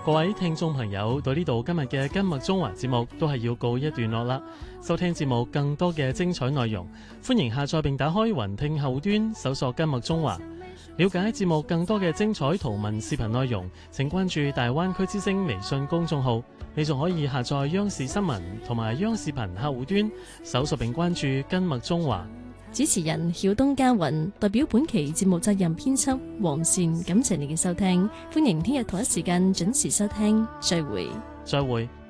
各位聽眾朋友，到呢度今日嘅今麥中華節目都係要告一段落啦。收聽節目更多嘅精彩內容，歡迎下載並打開雲聽後端搜索今麥中華。了解節目更多嘅精彩圖文視頻內容，請關注大灣區之聲微信公眾號。你仲可以下載央視新聞同埋央視頻客戶端，搜索並關注今麥中華。 主持人曉東家雲代表本期節目責任編輯黃善，感謝你嘅收聽，歡迎聽日同一時間準時收聽，再會。 再會。